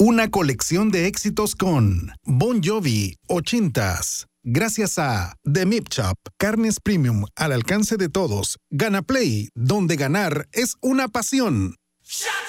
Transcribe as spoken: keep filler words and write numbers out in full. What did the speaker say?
Una colección de éxitos con Bon Jovi, ochentas. Gracias a The Meat Shop, carnes premium al alcance de todos. Gana Play, donde ganar es una pasión.